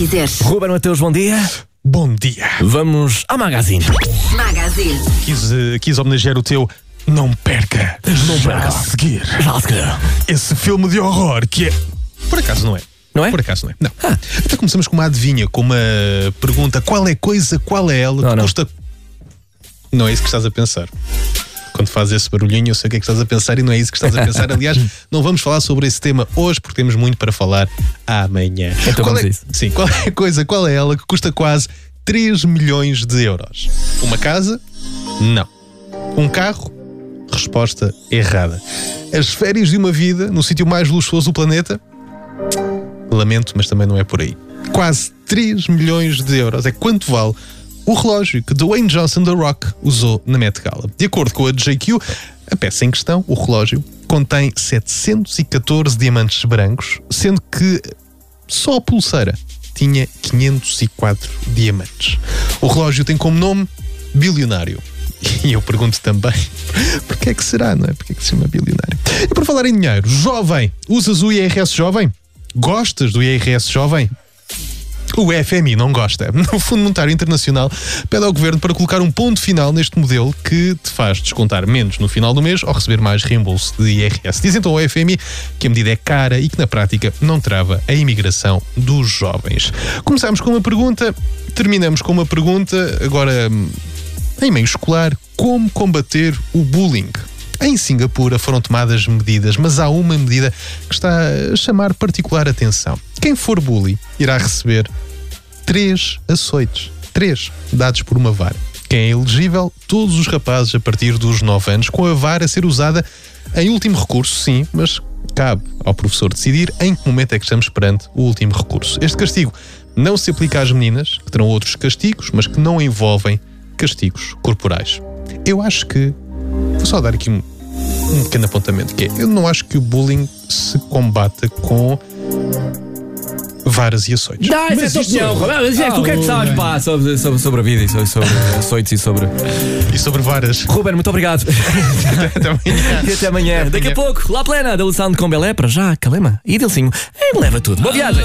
Ruben Mateus, bom dia. Bom dia. Vamos ao Magazine. Quis homenagear o teu Não Perca. Já a seguir. Esse filme de horror que é... Por acaso não é. Não é? Por acaso não é. Não. Até começamos com uma adivinha, com uma pergunta. Qual é coisa, qual é ela que custa... Não é isso que estás a pensar. Quando fazes esse barulhinho, eu sei o que é que estás a pensar e não é isso que estás a pensar. Aliás, não vamos falar sobre esse tema hoje porque temos muito para falar amanhã. Então vamos a isso. Sim, qual é a coisa, qual é ela que custa quase 3 milhões de euros? Uma casa? Não. Um carro? Resposta errada. As férias de uma vida no sítio mais luxuoso do planeta? Lamento, mas também não é por aí. Quase 3 milhões de euros. É quanto vale o relógio que Dwayne Johnson da Rock usou na Met Gala. De acordo com a JQ, a peça em questão, o relógio, contém 714 diamantes brancos, sendo que só a pulseira tinha 504 diamantes. O relógio tem como nome Bilionário. E eu pergunto também, porquê é que será, não é? Porquê é que se chama Bilionário? E por falar em dinheiro, jovem, usas o IRS jovem? Gostas do IRS jovem? O FMI não gosta. O Fundo Monetário Internacional pede ao Governo para colocar um ponto final neste modelo que te faz descontar menos no final do mês ou receber mais reembolso de IRS. Diz então ao FMI que a medida é cara e que na prática não trava a imigração dos jovens. Começamos com uma pergunta, terminamos com uma pergunta, agora em meio escolar, como combater o bullying? Em Singapura foram tomadas medidas, mas há uma medida que está a chamar particular atenção. Quem for bully irá receber 3 açoites. 3, dados por uma vara. Quem é elegível? Todos os rapazes a partir dos 9 anos, com a vara a ser usada em último recurso, sim, mas cabe ao professor decidir em que momento é que estamos perante o último recurso. Este castigo não se aplica às meninas, que terão outros castigos, mas que não envolvem castigos corporais. Eu acho que... Vou só dar aqui um pequeno apontamento, que é, eu não acho que o bullying se combata com varas e açoites. Dá, essa é a tua opinião, Ruben. Tu o que é que sabes, pá, sobre a vida e sobre açoites e sobre... E sobre varas. Ruben, muito obrigado. Até amanhã. E até amanhã. Daqui a pouco, La Plena, da Lução de Combelé, para já, Calema e Dilcinho. Leva tudo. Boa viagem.